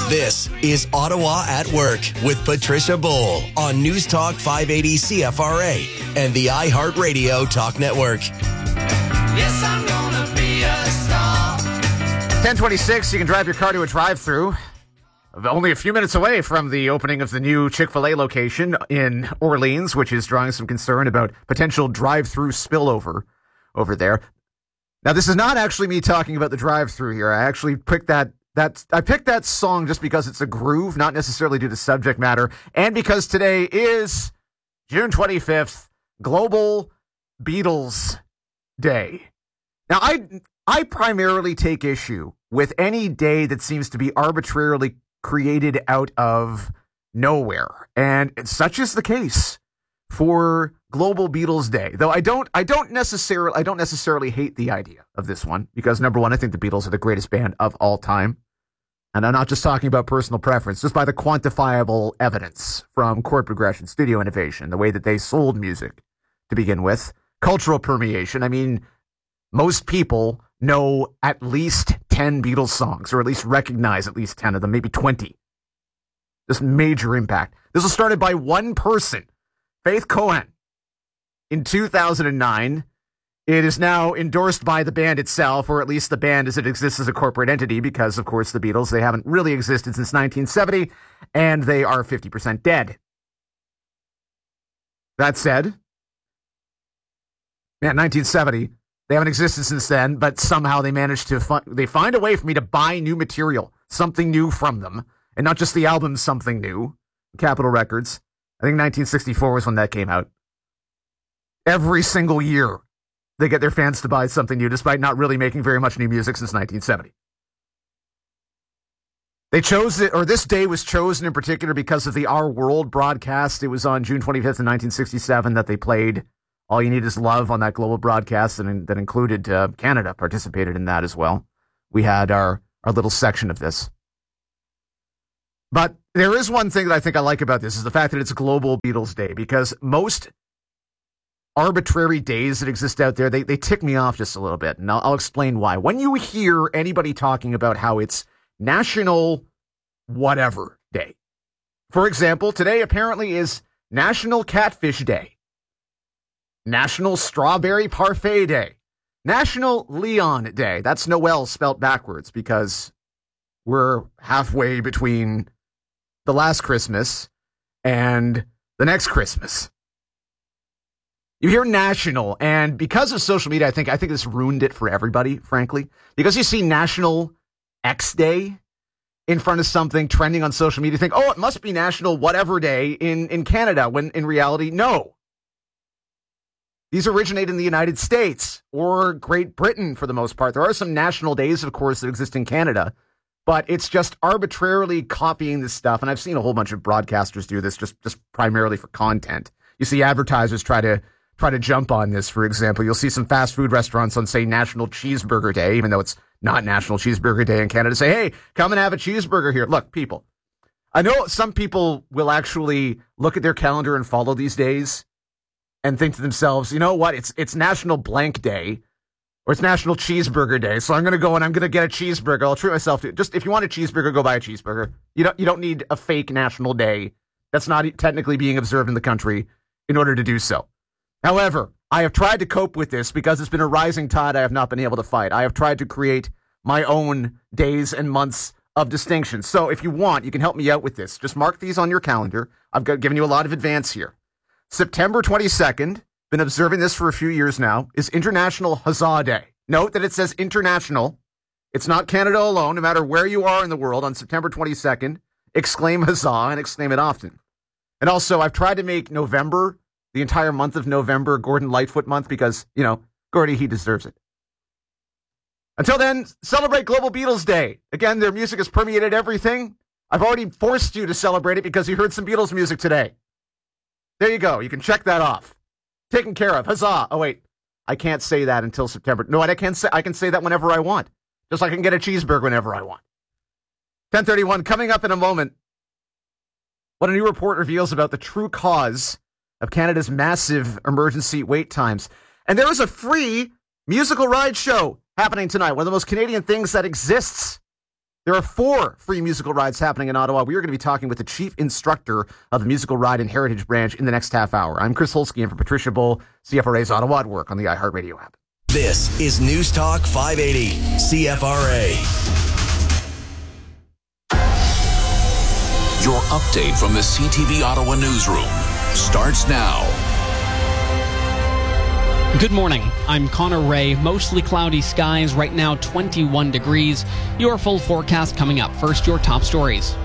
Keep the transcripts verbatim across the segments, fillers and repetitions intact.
This is Ottawa at Work with Patricia Bowl on News Talk five eighty C F R A and the iHeartRadio Talk Network. Yes, I'm gonna be a star. ten twenty-six, you can drive your car to a drive-thru. Only a few minutes away from the opening of the new Chick-fil-A location in Orleans, which is drawing some concern about potential drive-thru spillover over there. Now, this is not actually me talking about the drive-thru here. I actually picked that that I picked that song just because it's a groove, not necessarily due to subject matter, and because today is June twenty-fifth, Global Beatles Day. Now, I I primarily take issue with any day that seems to be arbitrarily created out of nowhere, and such is the case for Global Beatles Day. Though I don't, I don't necessarily, I don't necessarily hate the idea of this one because number one, I think the Beatles are the greatest band of all time, and I'm not just talking about personal preference, just by the quantifiable evidence from chord progression, studio innovation, the way that they sold music to begin with, cultural permeation. I mean, most people know at least ten Beatles songs, or at least recognize at least ten of them, maybe twenty. This major impact. This was started by one person, Faith Cohen, in two thousand nine. It is now endorsed by the band itself, or at least the band as it exists as a corporate entity, because, of course, the Beatles, they haven't really existed since nineteen seventy, and they are fifty percent dead. That said, man, nineteen seventy... they haven't existed since then, but somehow they managed to fi- they find a way for me to buy new material, something new from them, and not just the album, something new. Capitol Records. I think nineteen sixty-four was when that came out. Every single year, they get their fans to buy something new, despite not really making very much new music since nineteen seventy. They chose it, or this day was chosen in particular because of the Our World broadcast. It was on June twenty-fifth of nineteen sixty-seven that they played All You Need Is Love on that global broadcast, and that included uh, Canada participated in that as well. We had our, our little section of this. But there is one thing that I think I like about this is the fact that it's Global Beatles Day, because most arbitrary days that exist out there, they, they tick me off just a little bit, and I'll, I'll explain why. When you hear anybody talking about how it's National Whatever Day, for example, today apparently is National Catfish Day, National Strawberry Parfait Day, National Leon Day. That's Noel spelt backwards because we're halfway between the last Christmas and the next Christmas. You hear national, and because of social media, I think I think this ruined it for everybody, frankly. Because you see National X Day in front of something trending on social media, you think, oh, it must be National Whatever Day in, in Canada, when in reality, no. These originate in the United States or Great Britain for the most part. There are some national days, of course, that exist in Canada, but it's just arbitrarily copying this stuff. And I've seen a whole bunch of broadcasters do this just, just primarily for content. You see advertisers try to try to jump on this, for example. You'll see some fast food restaurants on, say, National Cheeseburger Day, even though it's not National Cheeseburger Day in Canada, say, hey, come and have a cheeseburger here. Look, people, I know some people will actually look at their calendar and follow these days and think to themselves, you know what, it's it's National Blank Day, or it's National Cheeseburger Day, so I'm going to go and I'm going to get a cheeseburger. I'll treat myself to it. Just if you want a cheeseburger, go buy a cheeseburger. You don't, you don't need a fake national day that's not technically being observed in the country in order to do so. However, I have tried to cope with this because it's been a rising tide I have not been able to fight. I have tried to create my own days and months of distinction. So if you want, you can help me out with this. Just mark these on your calendar. I've got, given you a lot of advance here. September twenty-second, been observing this for a few years now, is International Huzzah Day. Note that it says international. It's not Canada alone. No matter where you are in the world, on September twenty-second, exclaim huzzah and exclaim it often. And also, I've tried to make November, the entire month of November, Gordon Lightfoot month because, you know, Gordy, he deserves it. Until then, celebrate Global Beatles Day. Again, their music has permeated everything. I've already forced you to celebrate it because you heard some Beatles music today. There you go. You can check that off. Taken care of. Huzzah. Oh, wait. I can't say that until September. No, I can say I can say that whenever I want. Just like I can get a cheeseburger whenever I want. ten thirty-one, coming up in a moment. What a new report reveals about the true cause of Canada's massive emergency wait times. And there is a free musical ride show happening tonight. One of the most Canadian things that exists. There are four free musical rides happening in Ottawa. We are going to be talking with the chief instructor of the Musical Ride and Heritage Branch in the next half hour. I'm Chris Holsky, and for Patricia Bull, C F R A's Ottawa at Work on the iHeartRadio app. This is News Talk five eighty C F R A. Your update from the C T V Ottawa newsroom starts now. Good morning. I'm Connor Ray. Mostly cloudy skies. Right now, twenty-one degrees. Your full forecast coming up. First, your top stories.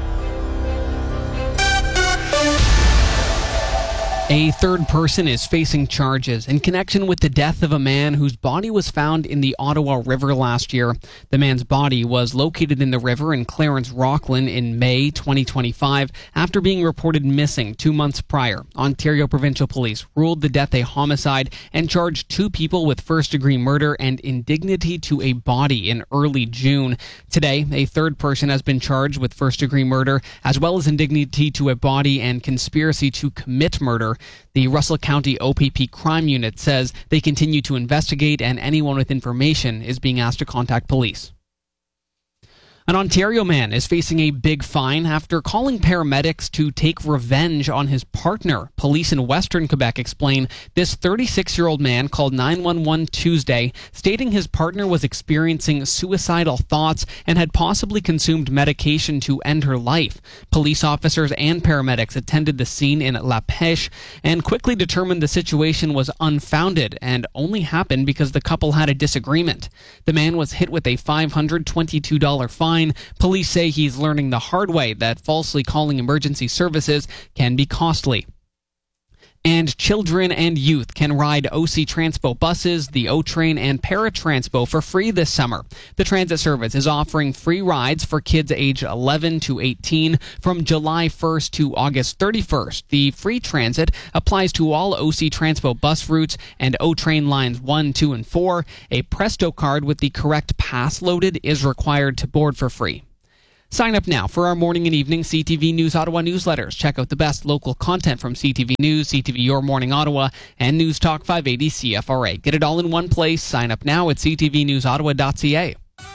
A third person is facing charges in connection with the death of a man whose body was found in the Ottawa River last year. The man's body was located in the river in Clarence Rockland in May twenty twenty-five after being reported missing two months prior. Ontario Provincial Police ruled the death a homicide and charged two people with first-degree murder and indignity to a body in early June. Today, a third person has been charged with first-degree murder as well as indignity to a body and conspiracy to commit murder. The Russell County O P P Crime Unit says they continue to investigate, and anyone with information is being asked to contact police. An Ontario man is facing a big fine after calling paramedics to take revenge on his partner. Police in Western Quebec explain this thirty-six-year-old man called nine one one Tuesday, stating his partner was experiencing suicidal thoughts and had possibly consumed medication to end her life. Police officers and paramedics attended the scene in La Pêche and quickly determined the situation was unfounded and only happened because the couple had a disagreement. The man was hit with a five hundred twenty-two dollars fine. Police say he's learning the hard way that falsely calling emergency services can be costly. And children and youth can ride O C Transpo buses, the O-Train, and Paratranspo for free this summer. The transit service is offering free rides for kids aged eleven to eighteen from July first to August thirty-first. The free transit applies to all O C Transpo bus routes and O-Train lines one, two, and four. A Presto card with the correct pass loaded is required to board for free. Sign up now for our morning and evening C T V News Ottawa newsletters. Check out the best local content from C T V News, C T V Your Morning Ottawa, and News Talk five eighty C F R A. Get it all in one place. Sign up now at c t v news ottawa dot c a.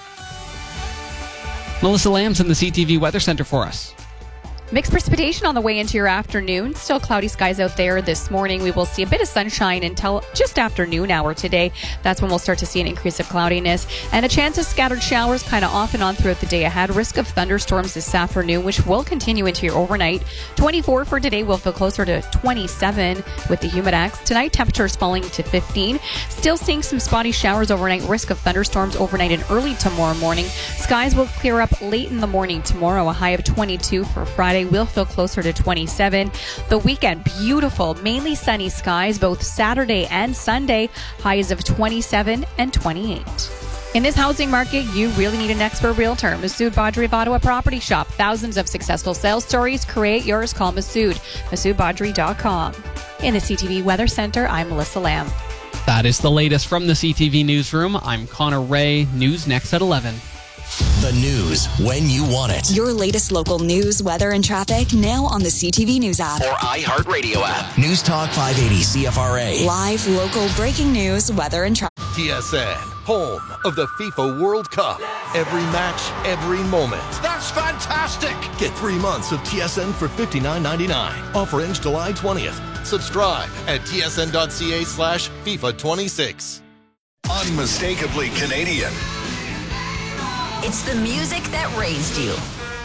Melissa Lamb's in the C T V Weather Center for us. Mixed precipitation on the way into your afternoon. Still cloudy skies out there this morning. We will see a bit of sunshine until just after noon hour today. That's when we'll start to see an increase of cloudiness and a chance of scattered showers kind of off and on throughout the day ahead. Risk of thunderstorms this afternoon, which will continue into your overnight. twenty-four for today. We'll feel closer to twenty-seven with the humidex. Tonight, temperatures falling to fifteen. Still seeing some spotty showers overnight. Risk of thunderstorms overnight and early tomorrow morning. Skies will clear up late in the morning tomorrow. A high of twenty-two for Friday. Will feel closer to twenty-seven. The weekend, beautiful, mainly sunny skies both Saturday and Sunday. Highs of twenty-seven and twenty-eight. In this housing market, you really need an expert realtor. Masood Badri of Ottawa Property Shop. Thousands of successful sales stories. Create yours. Call Masood. masood badri dot com. In the C T V Weather Center, I'm Melissa Lamb. That is the latest from the C T V Newsroom. I'm Connor Ray. News next at eleven. The news when you want it. Your latest local news, weather, and traffic now on the C T V News app. Or iHeartRadio app. News Talk five eighty C F R A. Live, local, breaking news, weather, and traffic. T S N, home of the FIFA World Cup. Every match, every moment. That's fantastic! Get three months of T S N for fifty-nine ninety-nine. Offer ends July twentieth. Subscribe at t s n dot c a slash FIFA twenty-six. Unmistakably Canadian. It's the music that raised you.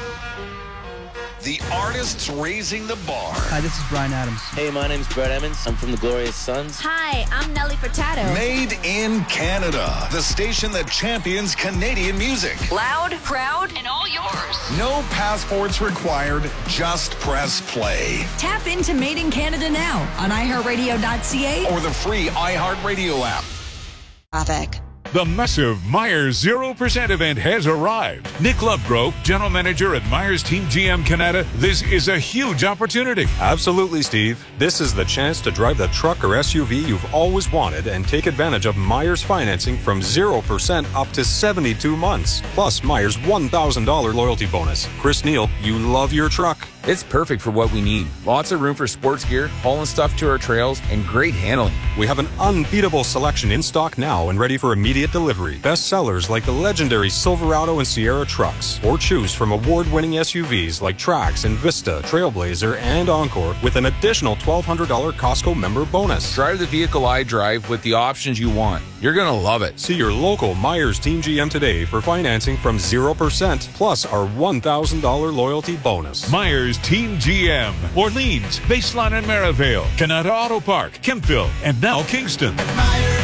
The artists raising the bar. Hi, this is Bryan Adams. Hey, my name's Brett Emmons. I'm from the Glorious Sons. Hi, I'm Nelly Furtado. Made in Canada. The station that champions Canadian music. Loud, proud, and all yours. No passports required. Just press play. Tap into Made in Canada now on i heart radio dot c a or the free iHeartRadio app. Traffic. The massive Myers zero percent event has arrived. Nick Lovegrove, General Manager at Myers Team G M Canada, this is a huge opportunity. Absolutely, Steve. This is the chance to drive the truck or S U V you've always wanted and take advantage of Myers financing from zero percent up to seventy-two months. Plus Myers one thousand dollars loyalty bonus. Chris Neal, you love your truck. It's perfect for what we need. Lots of room for sports gear, hauling stuff to our trails, and great handling. We have an unbeatable selection in stock now and ready for immediate delivery. Best sellers like the legendary Silverado and Sierra trucks, or choose from award-winning S U Vs like Trax and Vista, Trailblazer, and Encore with an additional twelve hundred dollars Costco member bonus. Drive the vehicle I drive with the options you want. You're going to love it. See your local Myers Team G M today for financing from zero percent plus our one thousand dollars loyalty bonus. Myers Team G M, Orleans, Baseline and Maryvale, Canada Auto Park, Kempville, and now Kingston. Myers